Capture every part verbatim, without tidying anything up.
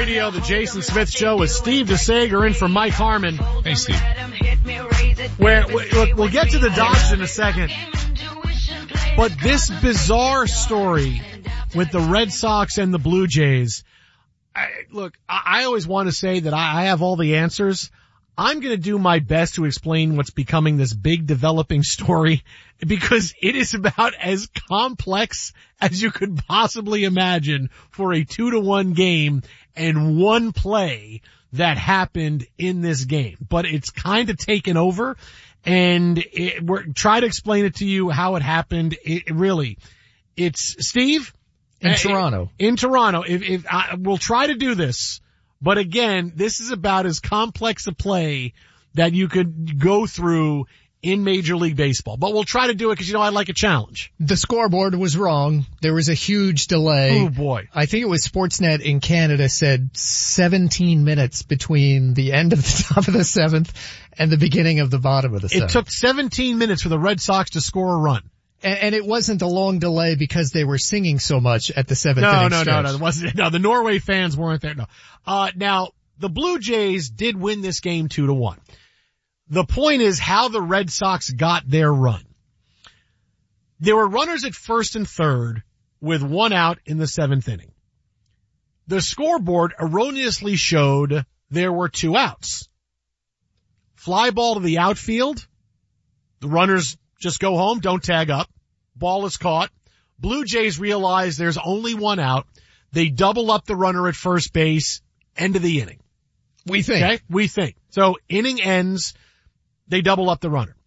radio, the Jason Smith Show with Steve DeSager in for Mike Harmon. Hey, Steve. Where, look, we'll get to the Dodgers in a second. But this bizarre story with the Red Sox and the Blue Jays, I, look, I, I always want to say that I, I have all the answers. I'm going to do my best to explain what's becoming this big developing story because it is about as complex as you could possibly imagine for a two to one game and one play that happened in this game. But it's kind of taken over, and it, we're try to explain it to you how it happened. It, it really, it's Steve in uh, Toronto. In Toronto, if, if I, we'll try to do this. But again, this is about as complex a play that you could go through in Major League Baseball. But we'll try to do it because, you know, I like a challenge. The scoreboard was wrong. There was a huge delay. Oh, boy. I think it was Sportsnet in Canada said seventeen minutes between the end of the top of the seventh and the beginning of the bottom of the seventh. It took seventeen minutes for the Red Sox to score a run. And, and it wasn't a long delay because they were singing so much at the seventh no, inning no, stretch. No, no, no. It wasn't. No, the Norway fans weren't there. No. Uh, now, the Blue Jays did win this game two to one. The point is how the Red Sox got their run. There were runners at first and third with one out in the seventh inning. The scoreboard erroneously showed there were two outs. Fly ball to the outfield. The runners just go home, don't tag up. Ball is caught. Blue Jays realize there's only one out. They double up the runner at first base. End of the inning. We think. Okay? We think. So inning ends. They double up the runner.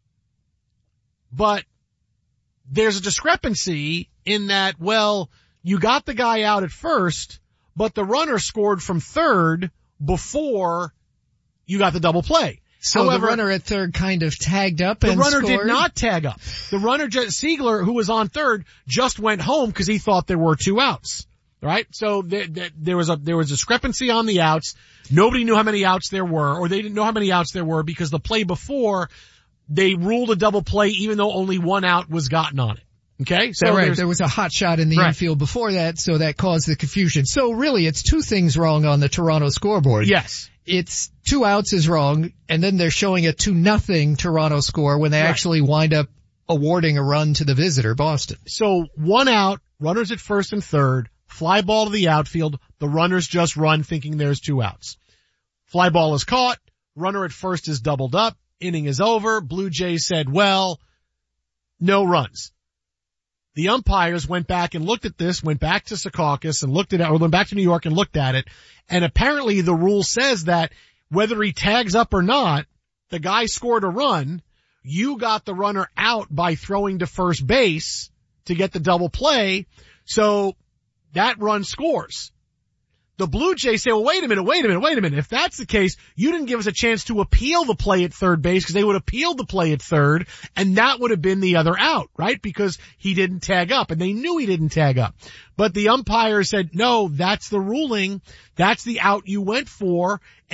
But there's a discrepancy in that, well, you got the guy out at first, but the runner scored from third before you got the double play. So However, the runner at third kind of tagged up the and runner scored? did not tag up. The runner, just, Siegler, who was on third, just went home because he thought there were two outs. Right? So there, there, there was a, there was discrepancy on the outs. Nobody knew how many outs there were, or they didn't know how many outs there were because the play before, they ruled a double play even though only one out was gotten on it. Okay? So right, there was a hot shot in the right. infield before that, so that caused the confusion. So really, it's two things wrong on the Toronto scoreboard. Yes. It's two outs is wrong, and then they're showing a two nothing Toronto score when they right. actually wind up awarding a run to the visitor, Boston. So one out, runners at first and third, fly ball to the outfield, the runners just run thinking there's two outs. Fly ball is caught, runner at first is doubled up, inning is over, Blue Jays said, well, no runs. The umpires went back and looked at this, went back to Secaucus and looked at it, or went back to New York and looked at it, and apparently the rule says that whether he tags up or not, the guy scored a run, you got the runner out by throwing to first base to get the double play, so that run scores. The Blue Jays say, well, wait a minute, wait a minute, wait a minute. If that's the case, you didn't give us a chance to appeal the play at third base because they would have appealed the play at third, and that would have been the other out, right? Because he didn't tag up, and they knew he didn't tag up. But the umpire said, no, that's the ruling. That's the out you went for.